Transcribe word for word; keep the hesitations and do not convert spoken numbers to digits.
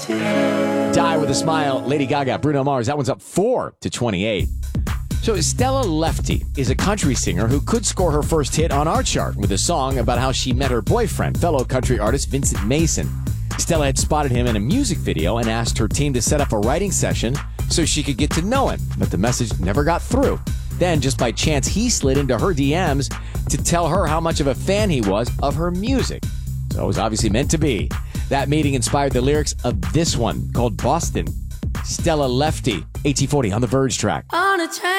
Die with a Smile, Lady Gaga, Bruno Mars. That one's up four to twenty-eight. So Stella Lefty is a country singer who could score her first hit on our chart with a song about how she met her boyfriend, fellow country artist Vincent Mason. Stella had spotted him in a music video and asked her team to set up a writing session so she could get to know him, but the message never got through. Then, just by chance, he slid into her D Ms to tell her how much of a fan he was of her music. So it was obviously meant to be. That meeting inspired the lyrics of this one called Boston. Stella Lefty, eighteen forty on the Verge track. On a train.